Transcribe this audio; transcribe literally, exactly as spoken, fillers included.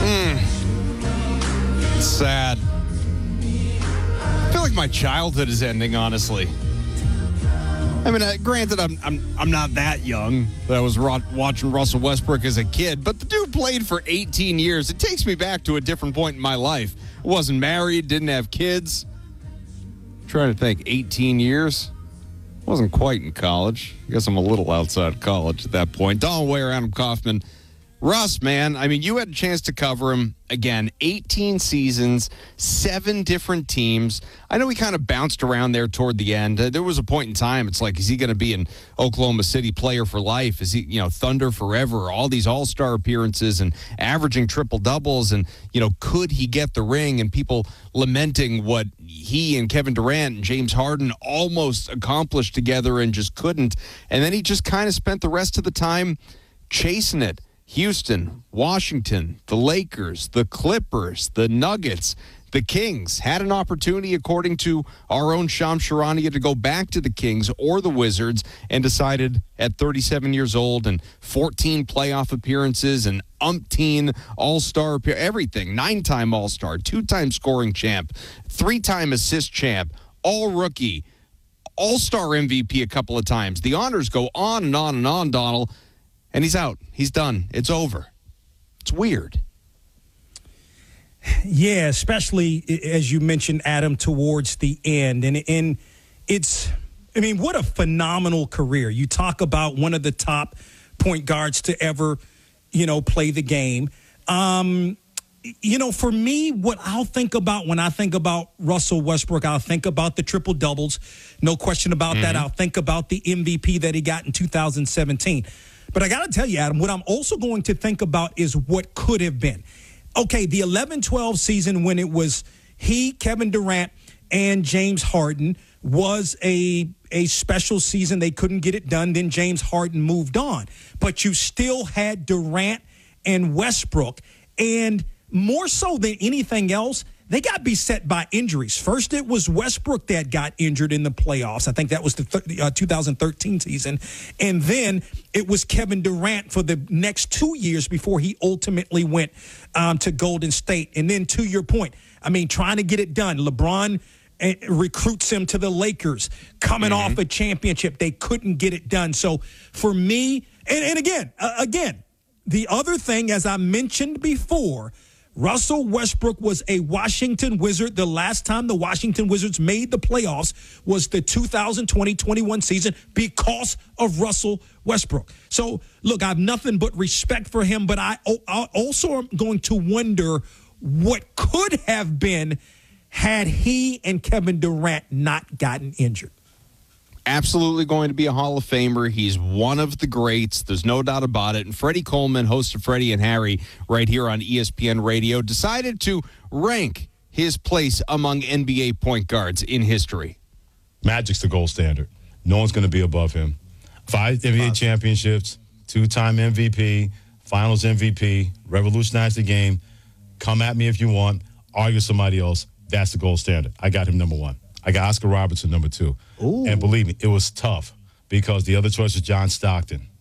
It's sad. I feel like my childhood is ending, honestly. I mean, uh, granted, I'm I'm I'm not that young that I was ro- watching Russell Westbrook as a kid, but the dude played for eighteen years. It takes me back to a different point in my life. I wasn't married, didn't have kids. I'm trying to think, eighteen years? Wasn't quite in college. I guess I'm a little outside of college at that point. Donald Ware, Adam Kaufman. Russ, man, I mean, you had a chance to cover him. Again, eighteen seasons, seven different teams. I know he kind of bounced around there toward the end. Uh, there was a point in time, it's like, is he going to be an Oklahoma City player for life? Is he, you know, Thunder forever? All these all-star appearances and averaging triple-doubles. And, you know, could he get the ring? And people lamenting what he and Kevin Durant and James Harden almost accomplished together and just couldn't. And then he just kind of spent the rest of the time chasing it. Houston, Washington, the Lakers, the Clippers, the Nuggets, the Kings had an opportunity, according to our own Shams Charania, to go back to the Kings or the Wizards, and decided at thirty-seven years old and fourteen playoff appearances and umpteen all-star, everything, nine-time all-star, two-time scoring champ, three-time assist champ, all-rookie, all-star M V P a couple of times. The honors go on and on and on, Donald. And he's out. He's done. It's over. It's weird. Yeah, especially as you mentioned, Adam, towards the end. And, and it's, I mean, what a phenomenal career. You talk about one of the top point guards to ever, you know, play the game. Um, you know, for me, what I'll think about when I think about Russell Westbrook, I'll think about the triple doubles. No question about mm-hmm. that. I'll think about the M V P that he got in two thousand seventeen. But I got to tell you, Adam, what I'm also going to think about is what could have been. Okay, the eleven twelve season when it was he, Kevin Durant, and James Harden was a, a special season. They couldn't get it done. Then James Harden moved on. But you still had Durant and Westbrook. And more so than anything else, they got beset by injuries. First, it was Westbrook that got injured in the playoffs. I think that was the th- uh, two thousand thirteen season. And then it was Kevin Durant for the next two years before he ultimately went um, to Golden State. And then to your point, I mean, trying to get it done. LeBron uh, recruits him to the Lakers, coming mm-hmm. off a championship. They couldn't get it done. So for me, and, and again, uh, again, the other thing, as I mentioned before, Russell Westbrook was a Washington Wizard. The last time the Washington Wizards made the playoffs was the two thousand twenty twenty-one season because of Russell Westbrook. So, look, I have nothing but respect for him, but I, I also am going to wonder what could have been had he and Kevin Durant not gotten injured. Absolutely going to be a Hall of Famer. He's one of the greats. There's no doubt about it. And Freddie Coleman, host of Freddie and Harry, right here on E S P N Radio, decided to rank his place among N B A point guards in history. Magic's the gold standard. No one's going to be above him. Five N B A championships, two-time M V P, Finals M V P, revolutionized the game. Come at me if you want. Argue with somebody else. That's the gold standard. I got him number one. I got Oscar Robertson number two. Ooh. And believe me, it was tough because the other choice was John Stockton.